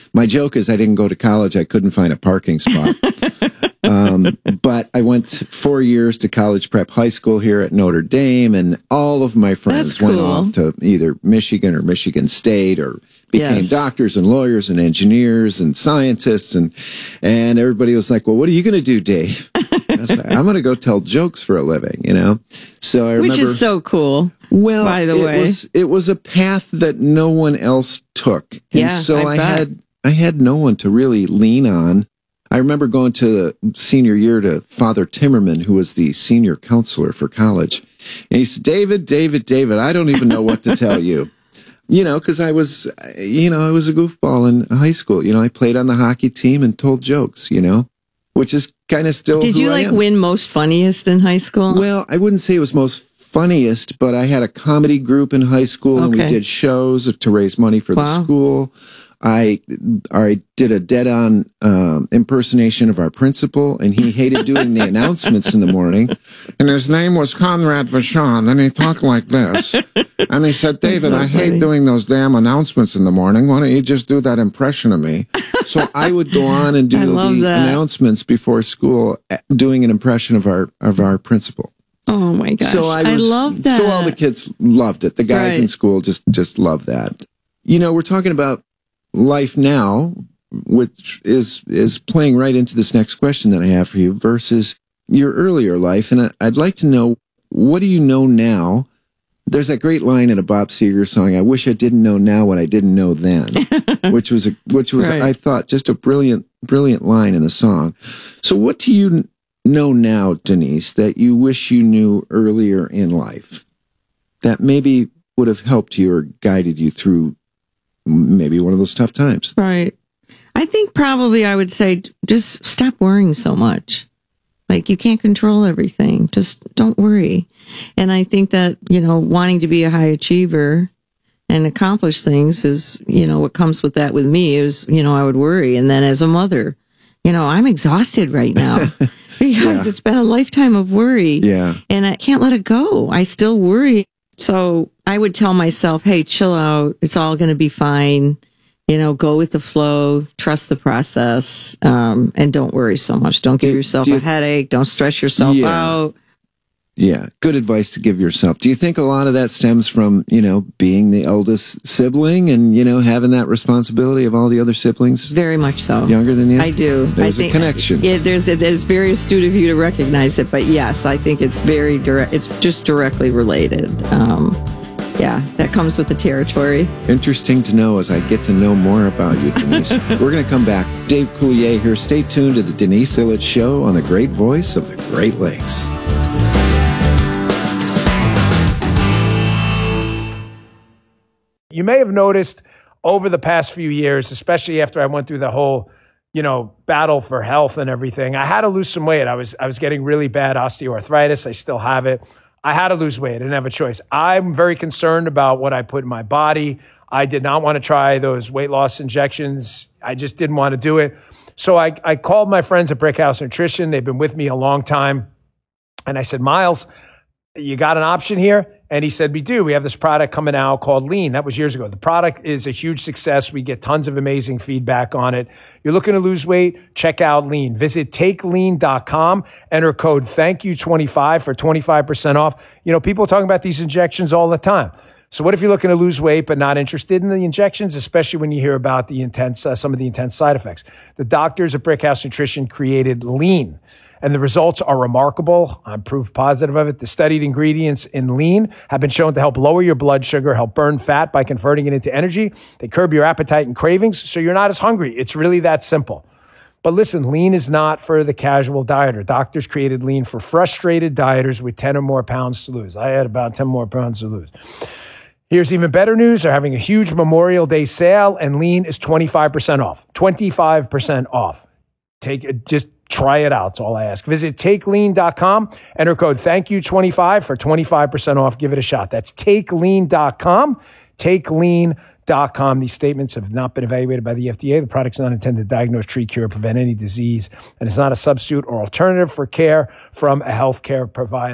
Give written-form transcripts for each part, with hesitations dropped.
My joke is I didn't go to college. I couldn't find a parking spot. But I went 4 years to college prep high school here at Notre Dame, and all of my friends went off to either Michigan or Michigan State, or became doctors and lawyers and engineers and scientists, and everybody was like, well, what are you going to do, Dave? I was like, I'm going to go tell jokes for a living, you know? So I remember, which is so cool. Well, by the way, it was a path that no one else took. And so I had no one to really lean on. I remember going to senior year to Father Timmerman, who was the senior counselor for college. And he said, David, I don't even know what to tell you. You know, because I was a goofball in high school. You know, I played on the hockey team and told jokes, you know, which is kind of still Did you win most funniest in high school? Well, I wouldn't say it was most funniest, but I had a comedy group in high school, and we did shows to raise money for the school. I did a dead-on impersonation of our principal, and he hated doing the announcements in the morning. And his name was Conrad Vachon, and he talked like this. And they said, David, I hate doing those damn announcements in the morning. Why don't you just do that impression of me? So I would go on and do the announcements before school, doing an impression of our principal. Oh my gosh! So I love that. So all the kids loved it. The guys in school just loved that. You know, we're talking about life now, which is playing right into this next question that I have for you, versus your earlier life. And I'd like to know, what do you know now? There's that great line in a Bob Seger song, I wish I didn't know now what I didn't know then, which was I thought, just a brilliant line in a song. So what do you know now, Denise, that you wish you knew earlier in life, that maybe would have helped you or guided you through maybe one of those tough times? Right. I think probably I would say just stop worrying so much. Like, you can't control everything. Just don't worry. And I think that, you know, wanting to be a high achiever and accomplish things is, you know, what comes with that with me is, you know, I would worry. And then as a mother, you know, I'm exhausted right now because it's been a lifetime of worry. Yeah. And I can't let it go. I still worry. So I would tell myself, hey, chill out. It's all going to be fine. You know, go with the flow, trust the process, and don't worry so much. Don't give yourself a headache. Don't stress yourself out. Yeah, good advice to give yourself. Do you think a lot of that stems from, you know, being the eldest sibling and, you know, having that responsibility of all the other siblings? Very much so. Younger than you? I do. There's a connection. It's very astute of you to recognize it, but yes, I think it's very direct. It's just directly related. Yeah, that comes with the territory. Interesting to know as I get to know more about you, Denise. We're going to come back. Dave Coulier here. Stay tuned to the Denise Ilitch Show on the great voice of the Great Lakes. You may have noticed over the past few years, especially after I went through the whole, you know, battle for health and everything, I had to lose some weight. I was getting really bad osteoarthritis. I still have it. I had to lose weight. I didn't have a choice. I'm very concerned about what I put in my body. I did not want to try those weight loss injections. I just didn't want to do it. So I called my friends at Brickhouse Nutrition. They've been with me a long time. And I said, Miles, you got an option here? And he said, we do. We have this product coming out called Lean. That was years ago. The product is a huge success. We get tons of amazing feedback on it. You're looking to lose weight? Check out Lean. Visit takelean.com. Enter code THANKYOU25 for 25% off. You know, people are talking about these injections all the time. So what if you're looking to lose weight but not interested in the injections, especially when you hear about the intense, some of the intense side effects? The doctors at Brickhouse Nutrition created Lean, and the results are remarkable. I'm proof positive of it. The studied ingredients in Lean have been shown to help lower your blood sugar, help burn fat by converting it into energy. They curb your appetite and cravings, so you're not as hungry. It's really that simple. But listen, Lean is not for the casual dieter. Doctors created Lean for frustrated dieters with 10 or more pounds to lose. I had about 10 more pounds to lose. Here's even better news. They're having a huge Memorial Day sale, and Lean is 25% off. 25% off. Just try it out. That's all I ask. Visit takelean.com. Enter code THANKYOU25 for 25% off. Give it a shot. That's takelean.com. Takelean.com. These statements have not been evaluated by the FDA. The product's not intended to diagnose, treat, cure, or prevent any disease, and it's not a substitute or alternative for care from a healthcare provider.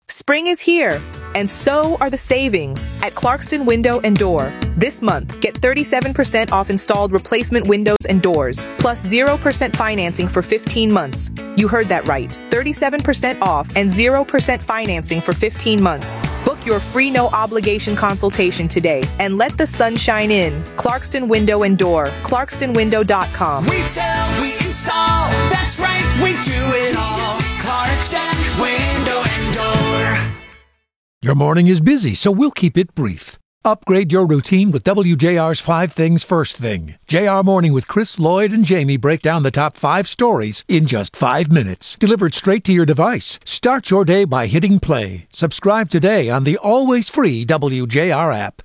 Spring is here, and so are the savings at Clarkston Window and Door. This month, get 37% off installed replacement windows and doors, plus 0% financing for 15 months. You heard that right. 37% off and 0% financing for 15 months. Book your free no-obligation consultation today and let the sun shine in. Clarkston Window and Door. ClarkstonWindow.com. We sell, we install. That's right, we do it all. Clarkston Window and Door. Your morning is busy, so we'll keep it brief. Upgrade your routine with WJR's 5 Things First Thing. JR Morning with Chris, Lloyd, and Jamie break down the top 5 stories in just 5 minutes. Delivered straight to your device. Start your day by hitting play. Subscribe today on the always free WJR app.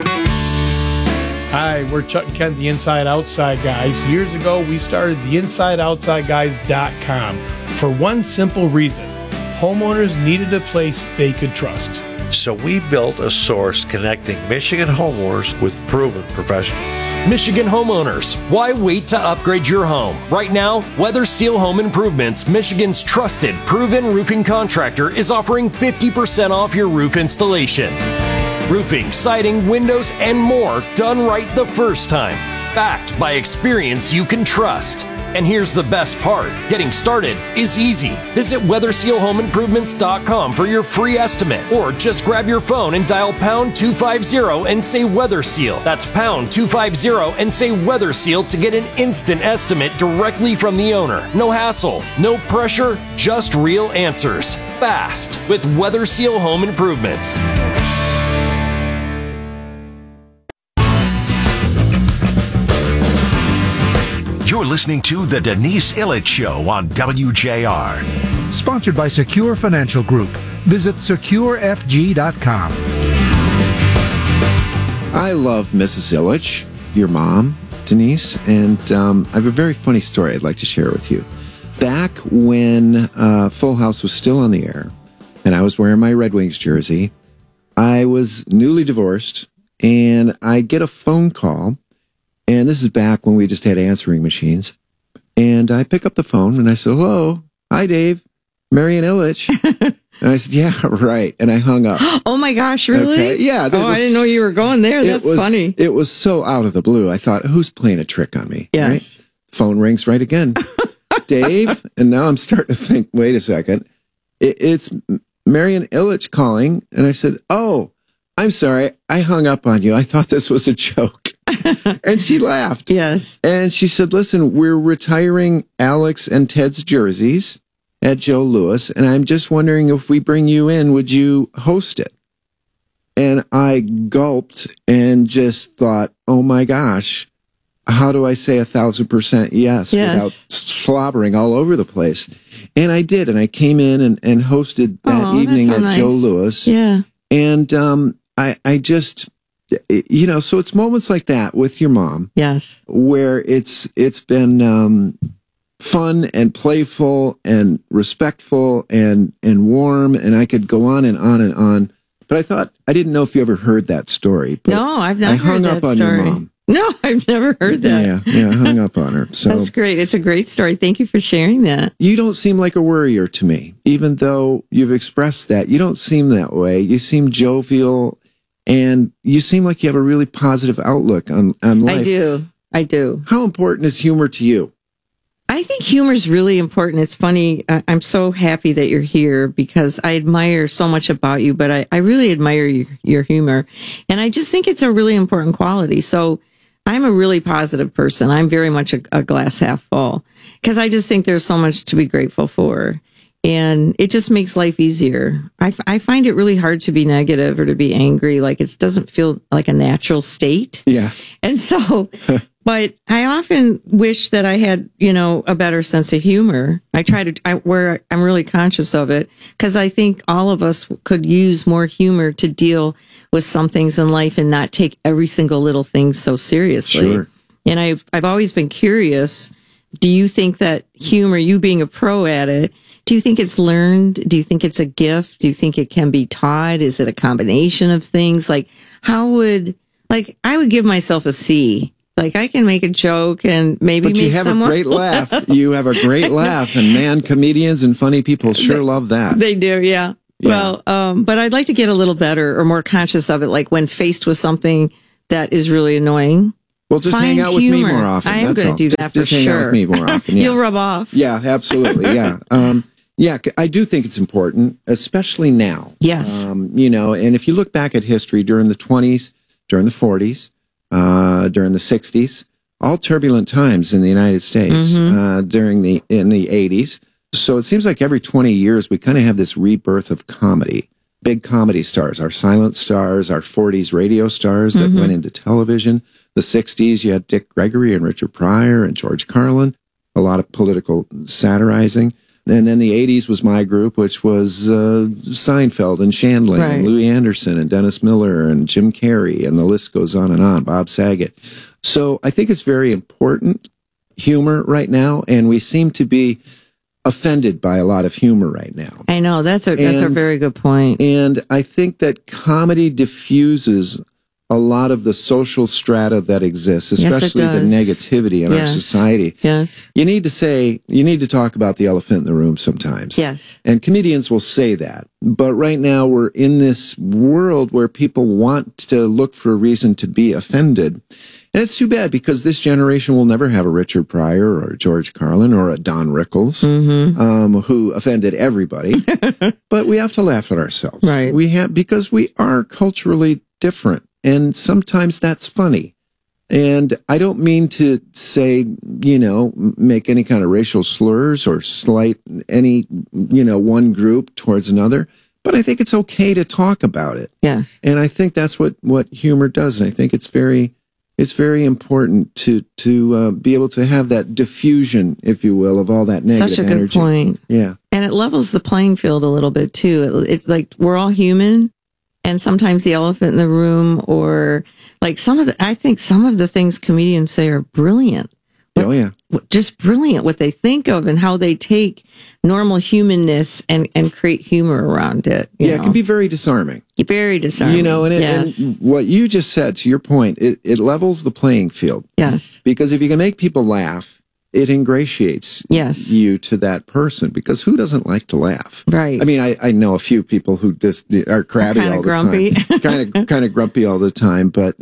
Hi, we're Chuck and Ken, the Inside Outside Guys. Years ago, we started the InsideOutsideGuys.com for one simple reason. Homeowners needed a place they could trust. So we built a source connecting Michigan homeowners with proven professionals. Michigan homeowners, why wait to upgrade your home? Right now, Weather Seal Home Improvements, Michigan's trusted, proven roofing contractor, is offering 50% off your roof installation. Roofing, siding, windows, and more done right the first time. Backed by experience you can trust. And here's the best part. Getting started is easy. Visit WeatherSealHomeImprovements.com for your free estimate. Or just grab your phone and dial pound 250 and say Weather Seal. That's pound 250 and say Weather Seal to get an instant estimate directly from the owner. No hassle, no pressure, just real answers. Fast with Weather Seal Home Improvements. You're listening to The Denise Illich Show on WJR. Sponsored by Secure Financial Group. Visit securefg.com. I love Mrs. Illich, your mom, Denise, and I have a very funny story I'd like to share with you. Back when Full House was still on the air, and I was wearing my Red Wings jersey, I was newly divorced, and I get a phone call. And this is back when we just had answering machines. And I pick up the phone and I said, hello, hi, Dave, Marian Illich. And I said, yeah, right. And I hung up. Oh, my gosh, really? Okay. Yeah. I didn't know you were going there. That's funny. It was so out of the blue. I thought, who's playing a trick on me? Yes. Right? Phone rings right again. Dave. And now I'm starting to think, wait a second. It's Marian Illich calling. And I said, oh, I'm sorry. I hung up on you. I thought this was a joke. And she laughed. Yes. And she said, listen, we're retiring Alex and Ted's jerseys at Joe Louis, and I'm just wondering if we bring you in, would you host it? And I gulped and just thought, oh my gosh, how do I say 1,000% yes without slobbering all over the place? And I did, and I came in and hosted that evening at Joe Louis. Yeah. And I just... You know, so it's moments like that with your mom. Yes. Where it's been fun and playful and respectful and warm, and I could go on and on and on. But I thought, I didn't know if you ever heard that story. But no, I've not heard that story. I hung up on your mom. No, I've never heard that. Yeah, I hung up on her. So that's great. It's a great story. Thank you for sharing that. You don't seem like a worrier to me, even though you've expressed that. You don't seem that way. You seem jovial. And you seem like you have a really positive outlook on life. I do. How important is humor to you? I think humor is really important. It's funny. I'm so happy that you're here because I admire so much about you, but I really admire your humor. And I just think it's a really important quality. So I'm a really positive person. I'm very much a glass half full because I just think there's so much to be grateful for. And it just makes life easier. I find it really hard to be negative or to be angry. Like it doesn't feel like a natural state. Yeah. And so, but I often wish that I had, a better sense of humor. Where I'm really conscious of it because I think all of us could use more humor to deal with some things in life and not take every single little thing so seriously. Sure. And I've always been curious. Do you think that humor, you being a pro at it, do you think it's learned? Do you think it's a gift? Do you think it can be taught? Is it a combination of things? I would give myself a C. Like I can make a joke and maybe but you have a great laugh. You have a great laugh, and man, comedians and funny people sure love that. They do, yeah. Well, but I'd like to get a little better or more conscious of it, like when faced with something that is really annoying. Well, just hang out with me more often. I am going to do that for just hang out sure. with me more often. Yeah. You'll rub off. Yeah, absolutely. Yeah. Yeah, I do think it's important, especially now. Yes. And if you look back at history during the 20s, during the 40s, during the 60s, all turbulent times in the United States, in the 80s. So it seems like every 20 years we kind of have this rebirth of comedy. Big comedy stars, our silent stars, our 40s radio stars that went into television. The 60s, you had Dick Gregory and Richard Pryor and George Carlin, a lot of political satirizing. And then the 80s was my group, which was Seinfeld and Chandler and Louis Anderson and Dennis Miller and Jim Carrey, and the list goes on, Bob Saget. So I think it's very important, humor right now, and we seem to be offended by a lot of humor right now. I know, that's a very good point. And I think that comedy diffuses a lot of the social strata that exists, especially the negativity in our society. Yes. You need to talk about the elephant in the room sometimes. Yes. And comedians will say that. But right now we're in this world where people want to look for a reason to be offended. And it's too bad because this generation will never have a Richard Pryor or a George Carlin or a Don Rickles, who offended everybody. But we have to laugh at ourselves. Right. Because we are culturally different. And sometimes that's funny. And I don't mean to say, make any kind of racial slurs or slight any, one group towards another. But I think it's okay to talk about it. Yes. And I think that's what humor does. And I think it's very important to be able to have that diffusion, if you will, of all that negative energy. Such a good point. Yeah. And it levels the playing field a little bit too. It's like we're all human. And sometimes the elephant in the room, or like I think some of the things comedians say are brilliant. Oh yeah. Just brilliant what they think of and how they take normal humanness and create humor around it. It can be very disarming. Very disarming. And what you just said, to your point, it levels the playing field. Yes. Because if you can make people laugh, it ingratiates you to that person, because who doesn't like to laugh? Right. I mean, I know a few people who just are crabby all the grumpy. time, kind of grumpy all the time. But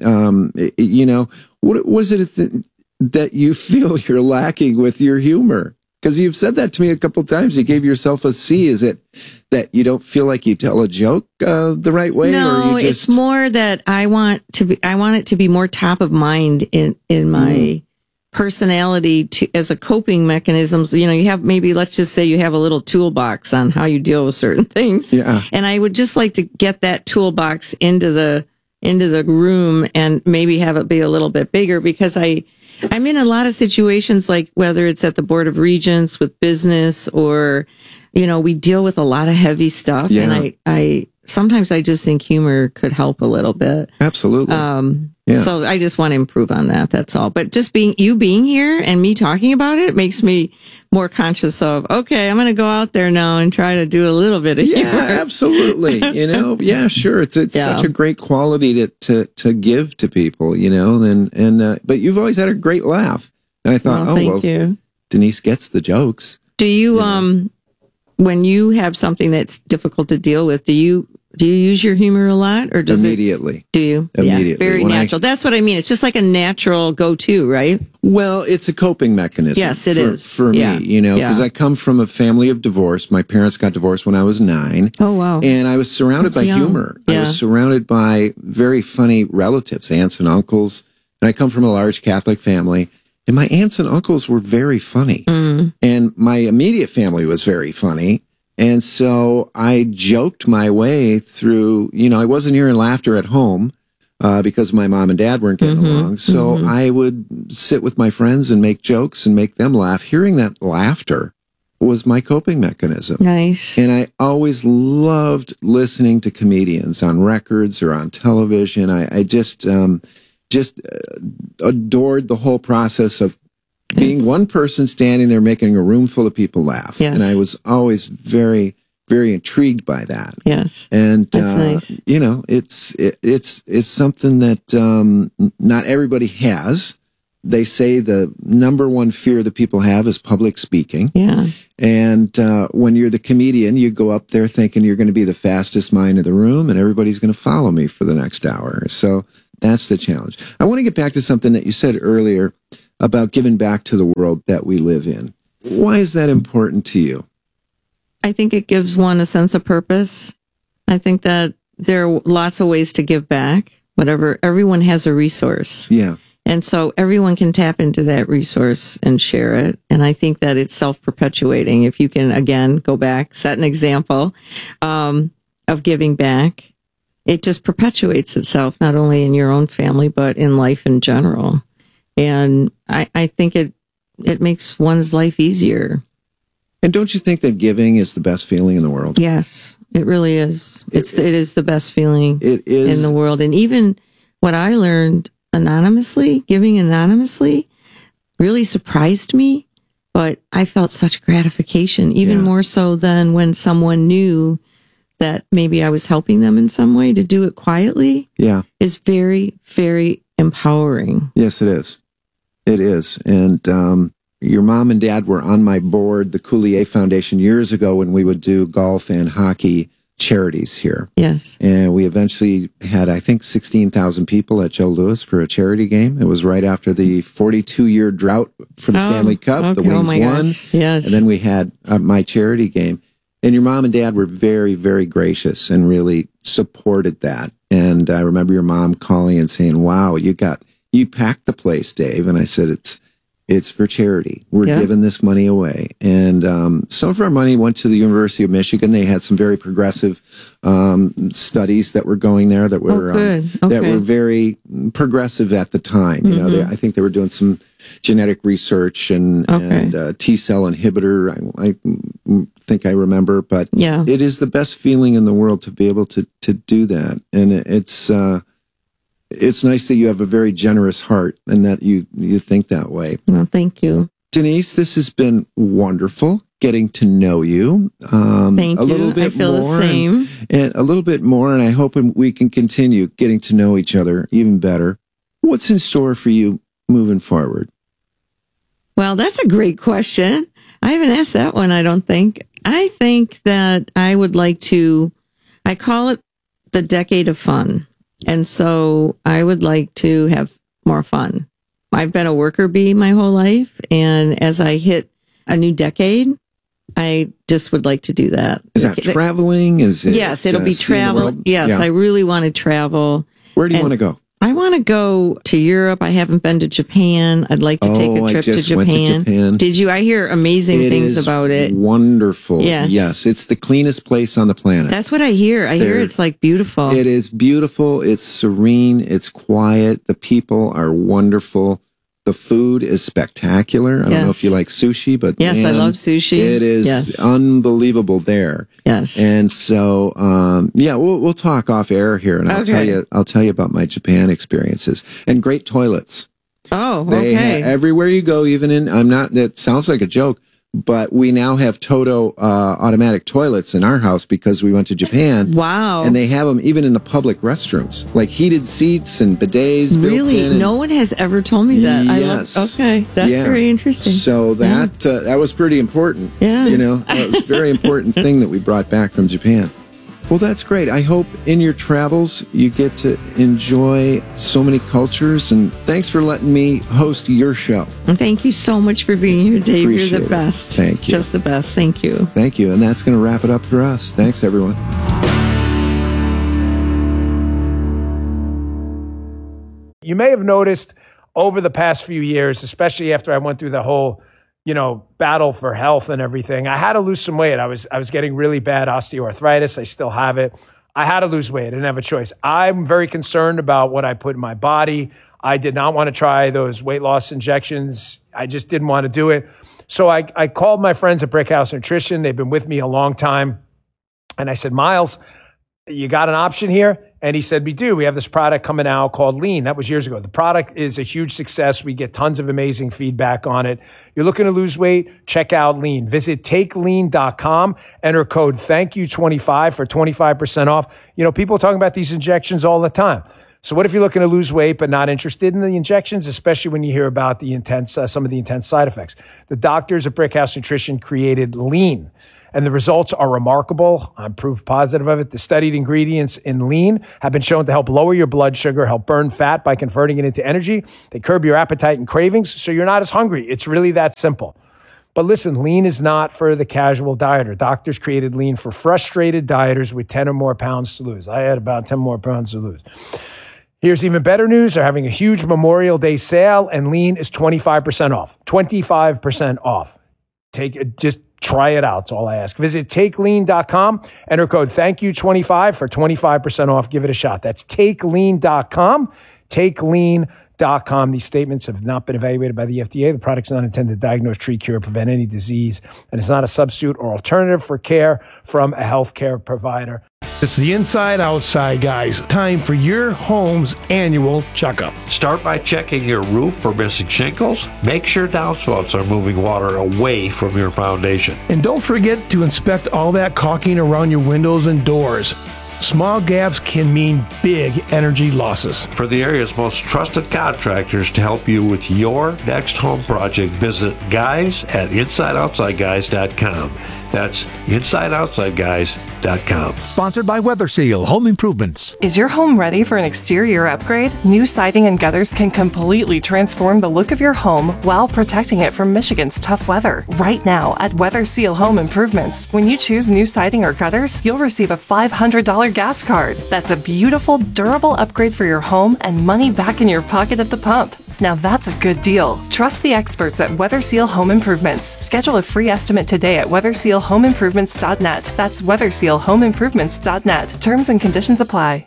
what was it that you feel you're lacking with your humor? Because you've said that to me a couple of times. You gave yourself a C. Is it that you don't feel like you tell a joke the right way? No, it's more that I want it to be more top of mind in my personality as a coping mechanism. So, you have let's just say you have a little toolbox on how you deal with certain things. Yeah. And I would just like to get that toolbox into the room and maybe have it be a little bit bigger, because I'm in a lot of situations, like whether it's at the Board of Regents with business or, we deal with a lot of heavy stuff. Yeah. And I sometimes I just think humor could help a little bit. Absolutely. So I just want to improve on that. That's all. But just being here and me talking about it makes me more conscious of, okay, I'm going to go out there now and try to do a little bit of humor. Absolutely. Yeah, sure. It's such a great quality to give to people, but you've always had a great laugh. And I thought, thank you. Denise gets the jokes. Do you, when you have something that's difficult to deal with, do you use your humor a lot, or does immediately? Do you? Immediately. Yeah, very natural. That's what I mean. It's just like a natural go-to, right? Well, it's a coping mechanism. Yes, it is for me. Because I come from a family of divorce. My parents got divorced when I was 9. Oh wow! And I was surrounded by humor. Yeah. I was surrounded by very funny relatives, aunts and uncles. And I come from a large Catholic family. And my aunts and uncles were very funny. And my immediate family was very funny. And so I joked my way through, I wasn't hearing laughter at home because my mom and dad weren't getting along. So I would sit with my friends and make jokes and make them laugh. Hearing that laughter was my coping mechanism. Nice. And I always loved listening to comedians on records or on television. I just adored the whole process of being one person standing there making a room full of people laugh. Yes. And I was always very, very intrigued by that. Yes. And, that's nice. It's something that not everybody has. they say the number one fear that people have is public speaking. Yeah. And when you're the comedian, you go up there thinking you're going to be the fastest mind in the room and everybody's going to follow me for the next hour. So that's the challenge. I want to get back to something that you said earlier about giving back to the world that we live in. Why is that important to you? I think it gives one a sense of purpose. I think that there are lots of ways to give back. Everyone has a resource. Yeah. And so everyone can tap into that resource and share it. And I think that it's self-perpetuating. If you can, again, go back, set an example of giving back, it just perpetuates itself, not only in your own family, but in life in general. And I think it makes one's life easier. And don't you think that giving is the best feeling in the world? Yes, it really is. It is the best feeling it is in the world. And even what I learned giving anonymously really surprised me, but I felt such gratification, even more so than when someone knew that maybe I was helping them in some way. To do it quietly is very, very empowering. Yes, it is. It is. And your mom and dad were on my board, the Coulier Foundation, years ago when we would do golf and hockey charities here. Yes. And we eventually had, I think, 16,000 people at Joe Louis for a charity game. It was right after the 42-year drought for the Stanley Cup. Okay. The Wings won. Gosh. Yes. And then we had my charity game. And your mom and dad were very, very gracious and really supported that. And I remember your mom calling and saying, wow, you packed the place, Dave. And I said, it's for charity. We're giving this money away. And some of our money went to the University of Michigan. They had some very progressive studies that were going there that were that were very progressive at the time. You know, I think they were doing some genetic research and T-cell inhibitor. I think I remember, but it is the best feeling in the world to be able to do that. And it's nice that you have a very generous heart and that you think that way. Well, thank you. Denise, this has been wonderful getting to know you. Thank you. Little bit I feel more the same. and a little bit more, and I hope we can continue getting to know each other even better. What's in store for you moving forward? Well, that's a great question. I haven't asked that one, I don't think. I think that I would like to, I call it the decade of fun. And so I would like to have more fun. I've been a worker bee my whole life. And as I hit a new decade, I just would like to do that. Is that traveling? Yes, it'll be travel. Yes, I really want to travel. Where do you want to go? I want to go to Europe. I haven't been to Japan. I'd like to take a trip to Japan. Went to Japan. Did you? I hear amazing things about it. Wonderful. Yes. It's the cleanest place on the planet. That's what I hear. I hear it's like beautiful. It is beautiful. It's serene. It's quiet. The people are wonderful. The food is spectacular. I don't know if you like sushi, but yes, I love sushi. It is unbelievable there. Yes. And so, we'll talk off air here, and I'll tell you about my Japan experiences and great toilets. Oh, okay. Everywhere you go, even in that sounds like a joke, but we now have Toto automatic toilets in our house because we went to Japan. Wow. And they have them even in the public restrooms, like heated seats and bidets. Really? No one has ever told me that. Yes. Okay. That's very interesting. So that was pretty important. Yeah. You know, it was a very important thing that we brought back from Japan. Well, that's great. I hope in your travels you get to enjoy so many cultures. And thanks for letting me host your show. Thank you so much for being here, Dave. Appreciate You're the best. Thank you. Just the best. Thank you. Thank you. And that's going to wrap it up for us. Thanks, everyone. You may have noticed over the past few years, especially after I went through the whole battle for health and everything, I had to lose some weight. I was getting really bad osteoarthritis. I still have it. I had to lose weight. I didn't have a choice. I'm very concerned about what I put in my body. I did not want to try those weight loss injections. I just didn't want to do it. So I called my friends at Brickhouse Nutrition. They've been with me a long time. And I said, Miles, you got an option here? And he said, we do. We have this product coming out called Lean. That was years ago. The product is a huge success. We get tons of amazing feedback on it. You're looking to lose weight? Check out Lean. Visit takelean.com. Enter code THANKYOU25 for 25% off. People are talking about these injections all the time. So what if you're looking to lose weight but not interested in the injections, especially when you hear about the intense, some of the intense side effects? The doctors at Brickhouse Nutrition created Lean, and the results are remarkable. I'm proof positive of it. The studied ingredients in Lean have been shown to help lower your blood sugar, help burn fat by converting it into energy. They curb your appetite and cravings, so you're not as hungry. It's really that simple. But listen, Lean is not for the casual dieter. Doctors created Lean for frustrated dieters with 10 or more pounds to lose. I had about 10 more pounds to lose. Here's even better news. They're having a huge Memorial Day sale, and Lean is 25% off. 25% off. Just try it out. That's all I ask. Visit takelean.com. Enter code THANKYOU25 for 25% off. Give it a shot. That's takelean.com. Takelean.com. These statements have not been evaluated by the FDA. The product's not intended to diagnose, treat, cure, or prevent any disease, and it's not a substitute or alternative for care from a healthcare provider. It's the Inside Outside Guys. Time for your home's annual checkup. Start by checking your roof for missing shingles. Make sure downspouts are moving water away from your foundation. And don't forget to inspect all that caulking around your windows and doors. Small gaps can mean big energy losses. For the area's most trusted contractors to help you with your next home project, visit guys at InsideOutsideGuys.com. That's InsideOutsideGuys.com. Sponsored by Weather Seal Home Improvements. Is your home ready for an exterior upgrade? New siding and gutters can completely transform the look of your home while protecting it from Michigan's tough weather. Right now at Weather Seal Home Improvements, when you choose new siding or gutters, you'll receive a $500 gas card. That's a beautiful, durable upgrade for your home and money back in your pocket at the pump. Now that's a good deal. Trust the experts at Weather Seal Home Improvements. Schedule a free estimate today at WeatherSealHomeImprovements.net. That's WeatherSealHomeImprovements.net. Terms and conditions apply.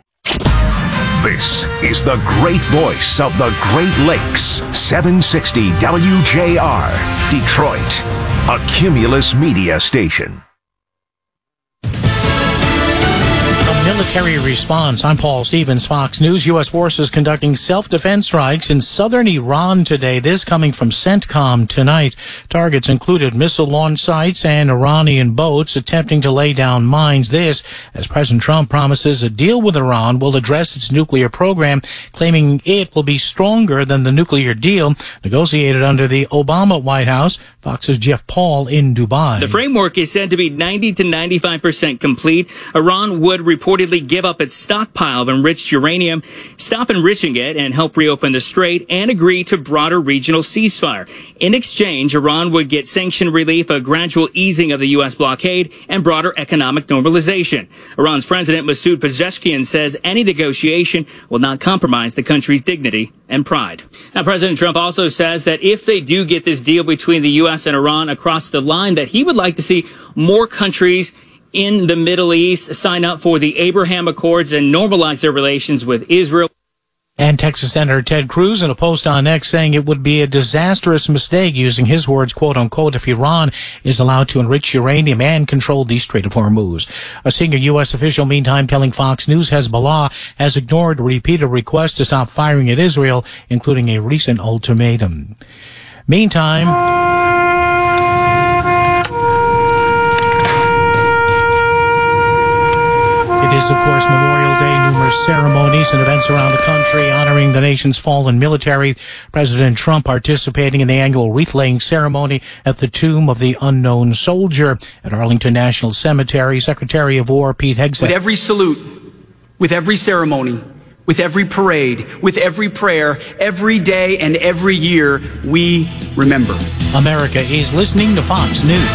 This is the great voice of the Great Lakes. 760 WJR, Detroit, a Cumulus media station. Military response. I'm Paul Stevens, Fox News. U.S. forces conducting self-defense strikes in southern Iran today. This coming from CENTCOM tonight. Targets included missile launch sites and Iranian boats attempting to lay down mines. This, as President Trump promises a deal with Iran will address its nuclear program, claiming it will be stronger than the nuclear deal negotiated under the Obama White House. Fox's Jeff Paul in Dubai. The framework is said to be 90 to 95% complete. Iran would reportedly give up its stockpile of enriched uranium, stop enriching it, and help reopen the strait, and agree to broader regional ceasefire. In exchange, Iran would get sanction relief, a gradual easing of the U.S. blockade, and broader economic normalization. Iran's President Masoud Pezeshkian says any negotiation will not compromise the country's dignity and pride. Now, President Trump also says that if they do get this deal between the U.S. and Iran across the line, that he would like to see more countries in the Middle East sign up for the Abraham Accords and normalize their relations with Israel. And Texas Senator Ted Cruz in a post on X saying it would be a disastrous mistake, using his words, quote unquote, if Iran is allowed to enrich uranium and control the Strait of Hormuz. A senior U.S. official, meantime, telling Fox News Hezbollah has ignored repeated requests to stop firing at Israel, including a recent ultimatum. Meantime, it is, of course, Memorial Day. Numerous ceremonies and events around the country honoring the nation's fallen military. President Trump participating in the annual wreath-laying ceremony at the Tomb of the Unknown Soldier at Arlington National Cemetery. Secretary of War Pete Hegseth. With every salute, with every ceremony, with every parade, with every prayer, every day and every year, we remember. America is listening to Fox News.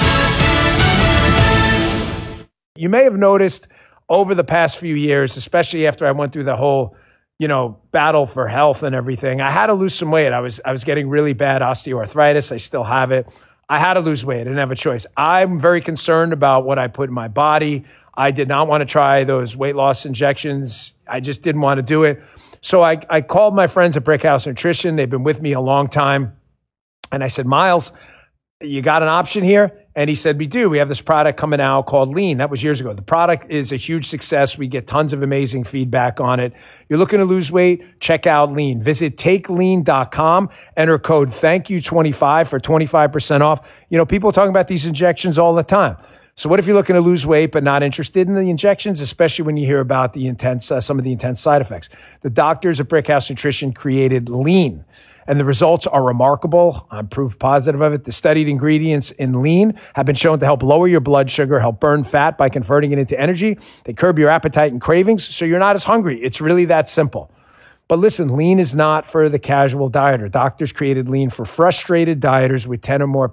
You may have noticed over the past few years, especially after I went through the whole, battle for health and everything, I had to lose some weight. I was getting really bad osteoarthritis. I still have it. I had to lose weight. I didn't have a choice. I'm very concerned about what I put in my body. I did not want to try those weight loss injections. I just didn't want to do it. So I called my friends at Brickhouse Nutrition. They've been with me a long time. And I said, Miles, you got an option here? And he said, we do. We have this product coming out called Lean. That was years ago. The product is a huge success. We get tons of amazing feedback on it. You're looking to lose weight? Check out Lean. Visit takelean.com. Enter code THANKYOU25 for 25% off. People are talking about these injections all the time. So what if you're looking to lose weight but not interested in the injections, especially when you hear about the intense, some of the intense side effects? The doctors at Brickhouse Nutrition created Lean, and the results are remarkable. I'm proof positive of it. The studied ingredients in Lean have been shown to help lower your blood sugar, help burn fat by converting it into energy. They curb your appetite and cravings, so you're not as hungry. It's really that simple. But listen, Lean is not for the casual dieter. Doctors created Lean for frustrated dieters with 10 or more